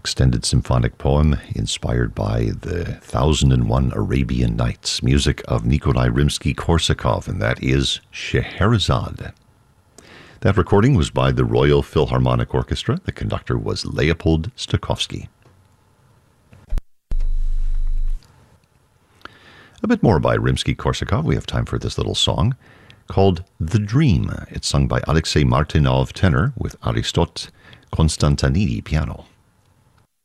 extended symphonic poem inspired by the 1001 Arabian Nights, music of Nikolai Rimsky-Korsakov, and that is Scheherazade. That recording was by the Royal Philharmonic Orchestra. The conductor was Leopold Stokowski. A bit more by Rimsky-Korsakov. We have time for this little song called The Dream. It's sung by Alexei Martynov, tenor, with Aristot Konstantinidis, piano.